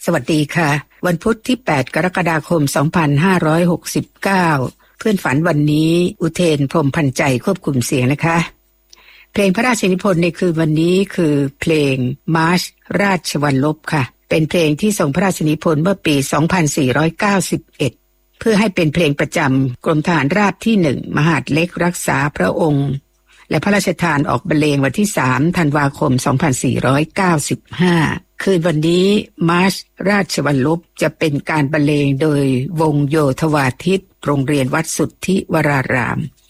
สวัสดีค่ะวันพุธที่8กรกฎาคม2569เพื่อนฝันวันนี้อุเทนพรหมพันใจควบคุมเสียงนะคะเพลงพระราชนิพนธ์ในคืนวันนี้คือเพลงมาร์ชราชวัลลบค่ะเป็นเพลงที่ทรงพระราชนิพนธ์เมื่อปี2491เพื่อให้เป็นเพลงประจำกรมทหารราบที่1มหาดเล็กรักษาพระองค์และพระราชทานออกบรรเลงวันที่3ธันวาคม2495คืนวันนี้มาร์ชราชวัลลบจะเป็นการบรรเลงโดยวงโยธวาทิตโรงเรียนวัดสุทธิวราราม